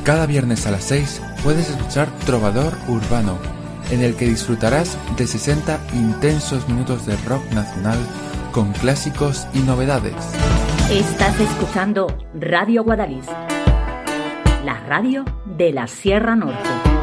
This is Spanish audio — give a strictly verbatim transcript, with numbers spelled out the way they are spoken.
Cada viernes a las seis puedes escuchar Trovador Urbano, en el que disfrutarás de sesenta intensos minutos de rock nacional con clásicos y novedades. Estás escuchando Radio Guadalís, la radio de la Sierra Norte.